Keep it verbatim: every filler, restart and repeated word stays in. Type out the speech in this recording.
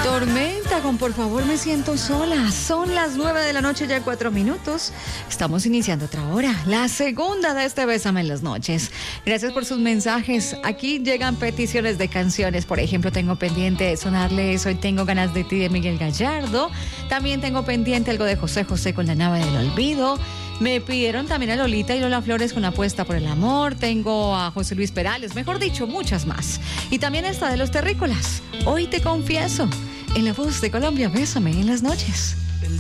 Tormenta con Por favor me siento sola. Son las nueve de la noche, ya cuatro minutos. Estamos iniciando otra hora, la segunda de este Bésame en las noches. Gracias por sus mensajes. Aquí llegan peticiones de canciones. Por ejemplo, tengo pendiente sonarles Hoy tengo ganas de ti de Miguel Gallardo. También tengo pendiente algo de José José con La nave del olvido. Me pidieron también a Lolita y Lola Flores con Apuesta por el amor. Tengo a José Luis Perales, mejor dicho, muchas más. Y también esta de Los Terrícolas, Hoy te confieso. En la voz de Colombia, Bésame en las noches.